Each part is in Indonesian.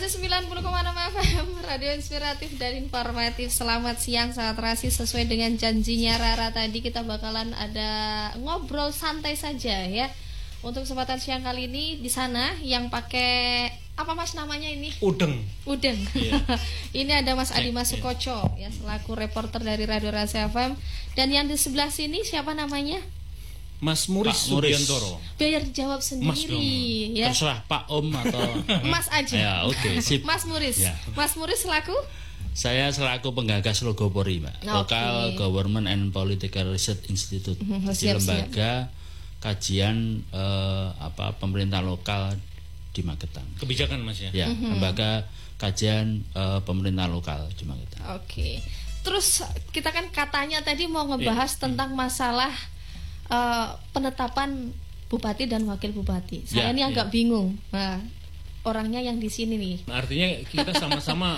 190,6 FM Radio Inspiratif dan Informatif. Selamat siang, saat terasi. Sesuai dengan janjinya Rara tadi, kita bakalan ada ngobrol santai saja ya. Untuk kesempatan siang kali ini di sana yang pakai apa Mas namanya ini? Udeng. Yeah. Ini ada Mas Adi Masukoco ya, selaku reporter dari Radio Rasa FM. Dan yang di sebelah sini siapa namanya? Mas Muris Subiantoro. Biar jawab sendiri ya. Terserah Pak Om atau Mas aja. Ya, oke, sip. Mas Muris. Ya. Mas Muris selaku? Saya selaku penggagas Logopori, Mbak. Local Government and Political Research Institute. Di lembaga kajian pemerintah lokal di Magetan. Kebijakan Mas ya. Ya, lembaga kajian pemerintah lokal di Magetan. Oke. Terus kita kan katanya tadi mau ngebahas tentang masalah penetapan bupati dan wakil bupati. Saya ini agak bingung. Nah, orangnya yang di sini nih. Artinya kita sama-sama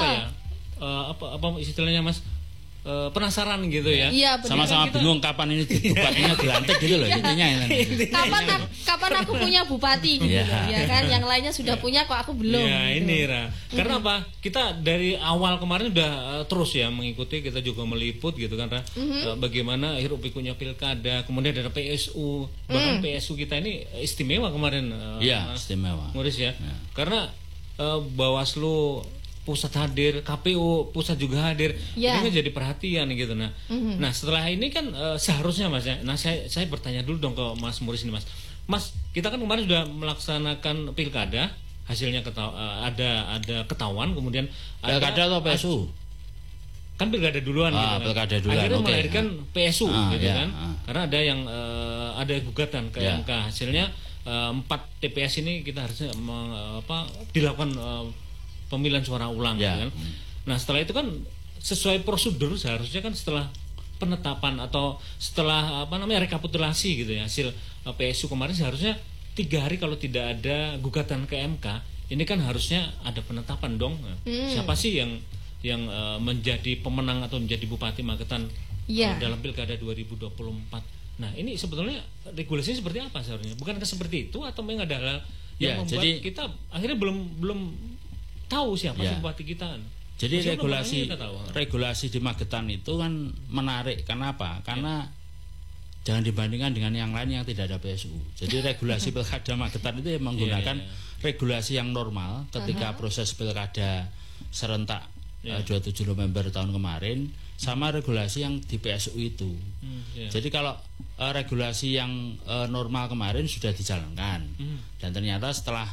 apa istilahnya Mas? Penasaran gitu ya. Iya, sama-sama bingung kapan ini bupatinya dilantik gitu loh intinya. Kapan aku punya bupati gitu ya kan, yang lainnya sudah punya kok aku belum. Ya gitu. Ini Ra. Karena apa? Kita dari awal kemarin udah terus ya mengikuti, kita juga meliput gitu kan Ra. Bagaimana hiruk pikuknya pilkada, kemudian ada PSU. Bahkan PSU kita ini istimewa kemarin. Iya, istimewa. Muris ya. Karena Bawaslu pusat hadir, KPU pusat juga hadir, ini kan jadi perhatian gitu. Nah setelah ini kan seharusnya Mas ya. Nah saya bertanya dulu dong ke Mas Muris ini Mas, kita kan kemarin sudah melaksanakan pilkada, hasilnya ada ketahuan, kemudian pilkada atau PSU? Kan pilkada duluan gitu kan. Pilkada duluan. Akhirnya melahirkan PSU gitu kan. Karena ada yang ada gugatan ke MK, hasilnya 4 TPS ini kita harusnya dilakukan pemilihan suara ulang kan. Nah setelah itu kan sesuai prosedur seharusnya kan setelah penetapan atau setelah rekapitulasi gitu ya hasil PSU kemarin, seharusnya 3 hari kalau tidak ada gugatan ke MK ini kan harusnya ada penetapan dong. Siapa sih yang menjadi pemenang atau menjadi Bupati Magetan dalam pilkada 2024. Nah ini sebetulnya regulasinya seperti apa seharusnya? Bukankah seperti itu atau memang ada hal yang membuat kita akhirnya belum tahu siapa sih bupati kita. Jadi regulasi di Magetan itu kan menarik. Kenapa? Karena jangan dibandingkan dengan yang lain yang tidak ada PSU. Jadi regulasi pilkada Magetan itu menggunakan regulasi yang normal ketika proses pilkada serentak 27 November tahun kemarin, sama regulasi yang di PSU itu. Jadi kalau regulasi yang normal kemarin sudah dijalankan, dan ternyata setelah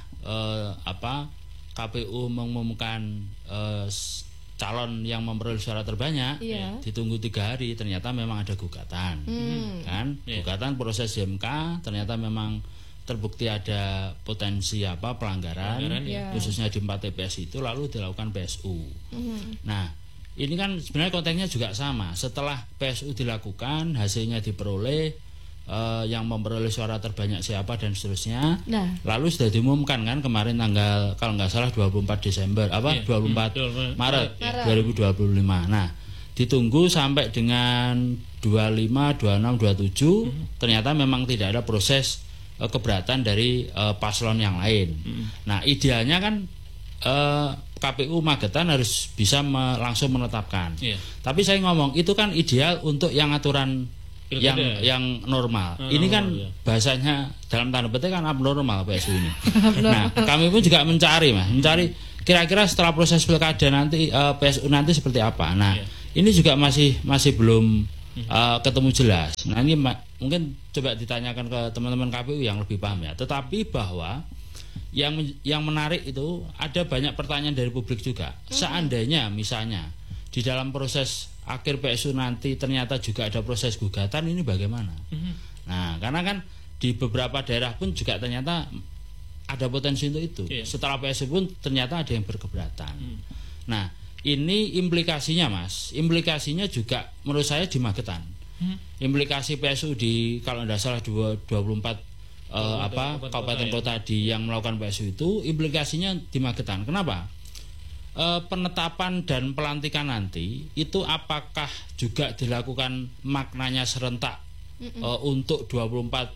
KPU mengumumkan calon yang memperoleh suara terbanyak, ditunggu 3 hari, ternyata memang ada gugatan, gugatan proses MK, ternyata memang terbukti ada potensi pelanggaran, khususnya di 4 TPS itu, lalu dilakukan PSU. Nah, ini kan sebenarnya konteksnya juga sama. Setelah PSU dilakukan, hasilnya diperoleh, yang memperoleh suara terbanyak siapa dan seterusnya. Lalu sudah diumumkan kan kemarin tanggal kalau nggak salah 24 Desember 24 Maret 2025. Nah, ditunggu sampai dengan 25, 26, 27 ternyata memang tidak ada proses keberatan dari paslon yang lain. Nah, idealnya kan KPU Magetan harus bisa langsung menetapkan. Tapi saya ngomong itu kan ideal untuk yang aturan yang normal. Ini kan bahasanya dalam tanda petik kan abnormal PSU ini. Nah, kami pun juga mencari kira-kira setelah proses pilkada nanti PSU nanti seperti apa. Nah, ini juga masih belum ketemu jelas. Nah, ini mungkin coba ditanyakan ke teman-teman KPU yang lebih paham ya. Tetapi bahwa yang menarik itu ada banyak pertanyaan dari publik juga. Seandainya misalnya di dalam proses akhir PSU nanti ternyata juga ada proses gugatan, ini bagaimana? Nah, karena kan di beberapa daerah pun juga ternyata ada potensi untuk itu. Setelah PSU pun ternyata ada yang berkeberatan. Nah, ini implikasinya implikasinya juga menurut saya di Magetan. Implikasi PSU di kalau tidak salah 24 kabupaten kota di yang melakukan PSU itu implikasinya di Magetan. Kenapa? Penetapan dan pelantikan nanti itu apakah juga dilakukan maknanya serentak untuk 24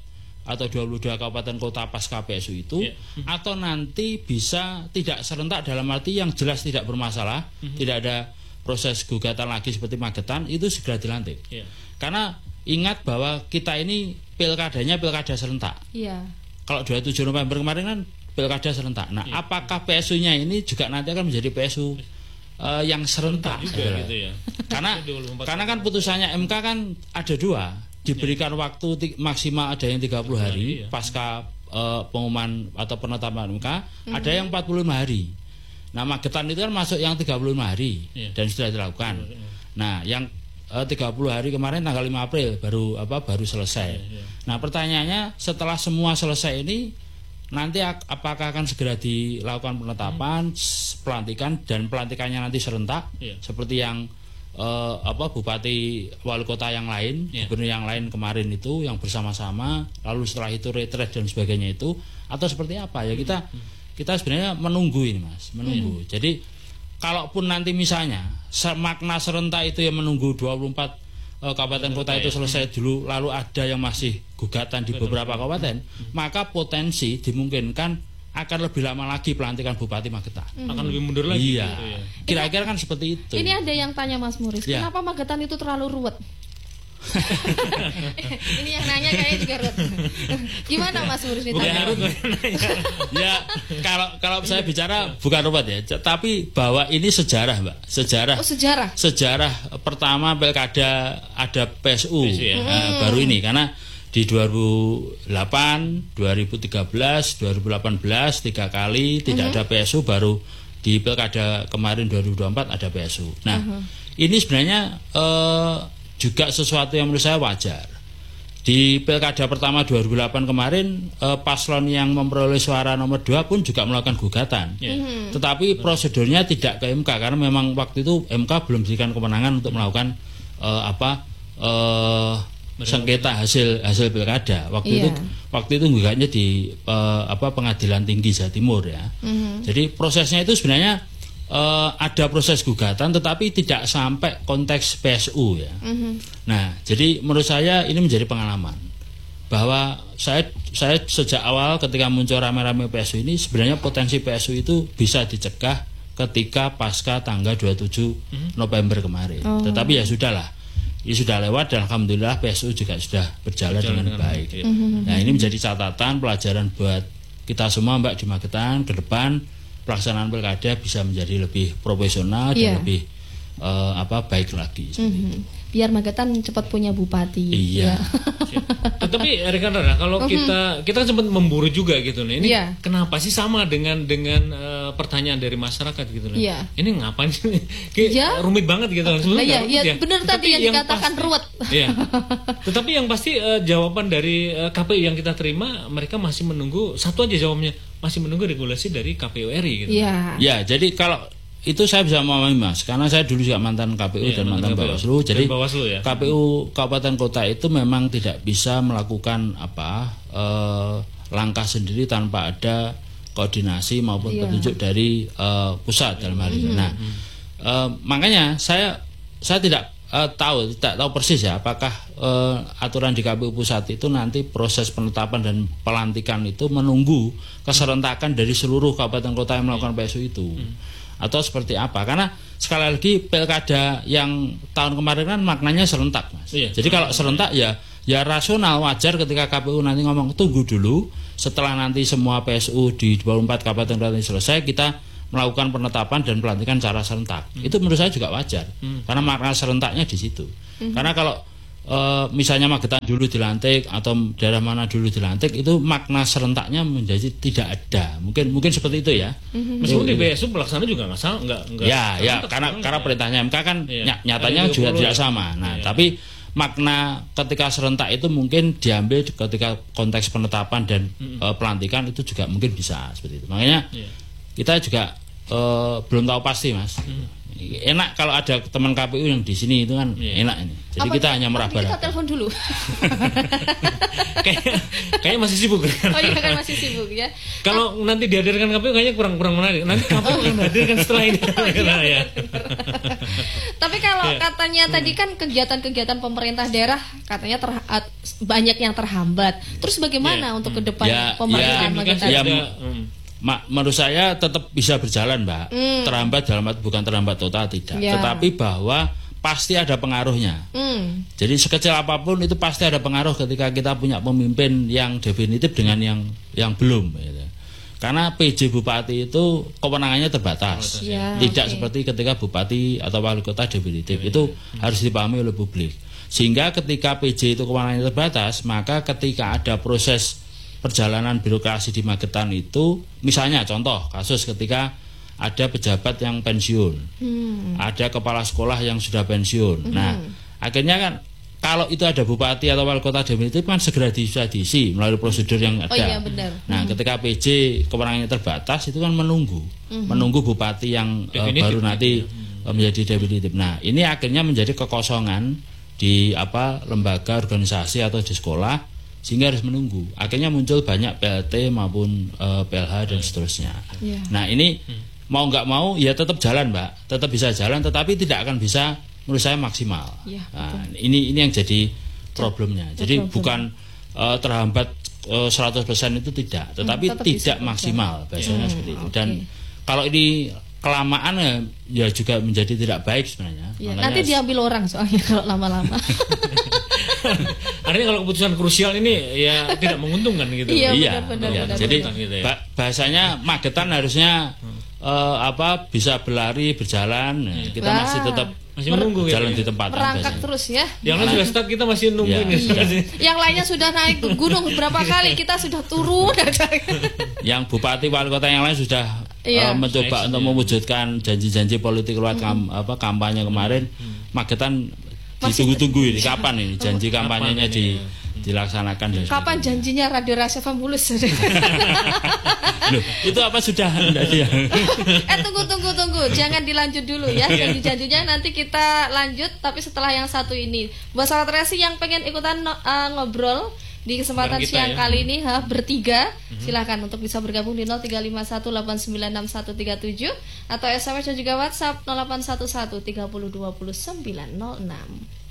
atau 22 kabupaten kota pasca PSU itu, atau nanti bisa tidak serentak dalam arti yang jelas tidak bermasalah, tidak ada proses gugatan lagi seperti Magetan, itu segera dilantik. Karena ingat bahwa kita ini pilkadanya pilkada serentak. Kalau 27 November kemarin kan pilkada serentak. Nah, apakah PSU-nya ini juga nanti akan menjadi PSU yang serentak juga, gitu ya. Karena kan putusannya MK kan ada 2. Diberikan waktu maksimal ada yang 30 hari pasca pengumuman atau penetapan MK, ada yang 45 hari. Nah, Magetan itu kan masuk yang 35 hari dan sudah dilakukan. Nah, yang 30 hari kemarin tanggal 5 April baru selesai. Nah, pertanyaannya setelah semua selesai ini nanti apakah akan segera dilakukan penetapan, pelantikan, dan pelantikannya nanti serentak seperti yang bupati wali kota yang lain, gubernur yang lain kemarin itu yang bersama-sama, lalu setelah itu retret dan sebagainya itu, atau seperti apa ya, kita sebenarnya menunggu ini Mas, menunggu. Jadi kalaupun nanti misalnya makna serentak itu yang menunggu 24 kabupaten kota itu selesai dulu, lalu ada yang masih gugatan di beberapa kabupaten, maka potensi dimungkinkan akan lebih lama lagi pelantikan Bupati Magetan. Akan lebih mundur lagi. Iya. Kira-kira kan seperti itu. Ini ada yang tanya Mas Muris, kenapa Magetan itu terlalu ruwet? Ini yang nanya kayaknya juga ruwet. Gimana Mas Muris ditanya? Ya, kalau saya bicara bukan ruwet ya, tapi bahwa ini sejarah, Mbak. Sejarah pertama pilkada ada PSU baru ini, karena di 2008, 2013, 2018 3 kali tidak ada PSU, baru di pilkada kemarin 2024 ada PSU. Nah, ini sebenarnya juga sesuatu yang menurut saya wajar. Di pilkada pertama 2008 kemarin paslon yang memperoleh suara nomor 2 pun juga melakukan gugatan. Tetapi prosedurnya tidak ke MK karena memang waktu itu MK belum diberikan kewenangan untuk melakukan sengketa hasil pilkada. Waktu itu gugatnya di Pengadilan Tinggi Jawa Timur ya. Jadi prosesnya itu sebenarnya ada proses gugatan tetapi tidak sampai konteks PSU ya. Nah, jadi menurut saya ini menjadi pengalaman bahwa saya sejak awal ketika muncul rame-rame PSU ini, sebenarnya potensi PSU itu bisa dicegah ketika pasca tanggal 27 November kemarin. Tetapi ya sudahlah. Ini sudah lewat dan alhamdulillah PSU juga sudah berjalan dengan baik. Nah, ini menjadi catatan pelajaran buat kita semua Mbak di Magetan, ke depan pelaksanaan pilkada bisa menjadi lebih profesional dan lebih baik lagi. Biar Magetan cepat punya bupati. Iya. Tetapi rekan Rara, kalau kita sempat memburu juga gitu nih. Ini kenapa sih sama dengan pertanyaan dari masyarakat gitu nih. Ini ngapain sih? Rumit banget gitu. Iya, benar tadi yang dikatakan ruwet. Iya. Tetapi yang pasti jawaban dari KPU yang kita terima, mereka masih menunggu satu aja jawabnya, masih menunggu regulasi dari KPU RI gitu. Ya, jadi kalau itu saya bisa memahami Mas, karena saya dulu juga mantan KPU dan mantan Bawaslu. Jadi KPU kabupaten kota itu memang tidak bisa melakukan langkah sendiri tanpa ada koordinasi maupun petunjuk dari pusat dalam hal ini. Nah, makanya saya tidak tahu persis ya apakah aturan di KPU pusat itu nanti proses penetapan dan pelantikan itu menunggu keserentakan dari seluruh kabupaten kota yang melakukan PSU itu. Atau seperti apa? Karena sekali lagi pilkada yang tahun kemarin kan maknanya serentak Mas. Jadi kalau serentak ya rasional, wajar ketika KPU nanti ngomong tunggu dulu setelah nanti semua PSU di 24 kabupaten kota selesai, kita melakukan penetapan dan pelantikan secara serentak. Itu menurut saya juga wajar. Karena makna serentaknya di situ. Karena kalau misalnya Magetan dulu dilantik atau daerah mana dulu dilantik, itu makna serentaknya menjadi tidak ada. Mungkin seperti itu ya. Meskipun di PSU pelaksana juga nggak salah, ya karena perintahnya MK kan nyatanya juga tidak sama. Nah, tapi makna ketika serentak itu mungkin diambil ketika konteks penetapan dan pelantikan itu juga mungkin bisa seperti itu. Makanya kita juga belum tahu pasti Mas. enak kalau ada teman KPU yang di sini itu kan enak ini. Jadi kita hanya meraba-raba. Kita telepon dulu. Kayaknya masih sibuk kan? Oh iya kan masih sibuk ya. Kalau nanti dihadirkan KPU kayaknya kurang menarik. Nanti KPU yang hadirkan setelah ini. Ya. Tapi kalau katanya tadi kan kegiatan-kegiatan pemerintah daerah katanya banyak yang terhambat. Terus bagaimana untuk ke depan pemerintahan menurut saya tetap bisa berjalan, Mbak. Terhambat dalam arti bukan terhambat total tidak, tetapi bahwa pasti ada pengaruhnya. Jadi sekecil apapun itu pasti ada pengaruh ketika kita punya pemimpin yang definitif dengan yang belum gitu. Karena PJ Bupati itu kewenangannya terbatas. Tidak seperti ketika Bupati atau Wali Kota definitif. Itu harus dipahami oleh publik. Sehingga ketika PJ itu kewenangannya terbatas, maka ketika ada proses perjalanan birokrasi di Magetan itu, misalnya contoh kasus ketika ada pejabat yang pensiun, ada kepala sekolah yang sudah pensiun. Nah, akhirnya kan kalau itu ada bupati atau wali kota definitif kan segera bisa diisi melalui prosedur yang ada. Oh iya benar. Nah, ketika PJ kewenangannya terbatas itu kan menunggu bupati yang baru nanti menjadi definitif. Nah, ini akhirnya menjadi kekosongan di lembaga organisasi atau di sekolah, sehingga harus menunggu. Akhirnya muncul banyak PLT maupun PLH dan seterusnya. Nah, ini mau nggak mau ya tetap jalan, Mbak. Tetap bisa jalan, tetapi tidak akan bisa menurut saya maksimal. Nah, ini yang jadi problemnya. Jadi bukan terhambat 100% itu tidak, tetapi tidak maksimal bahasanya seperti itu. Dan kalau ini kelamaan ya juga menjadi tidak baik sebenarnya. Nanti diambil orang soalnya kalau lama-lama. Artinya kalau keputusan krusial ini ya tidak menguntungkan gitu. Benar. Jadi bahasanya Magetan harusnya bisa berlari berjalan. Kita masih tetap menunggu jalan di tempat. Merangkak terus ya. Yang lain sudah start, kita masih nunggu ini. Yang lainnya sudah naik ke gunung berapa kali, kita sudah turun. Yang bupati wali kota yang lain sudah mencoba untuk mewujudkan janji-janji politik lewat kampanye kemarin. Magetan ditunggu-tunggu ini kapan ini janji kampanyenya dilaksanakan. Kapan janjinya Radio Rasa Famulus? Loh, itu apa sudah? Tunggu, jangan dilanjut dulu ya. Janji-janjinya nanti kita lanjut, tapi setelah yang satu ini. Buat sahabat Rasi yang pengen ikutan ngobrol di kesempatan siang kali ini bertiga, silahkan untuk bisa bergabung di 0351896137 atau SMS dan juga WhatsApp 0811 30 20 906.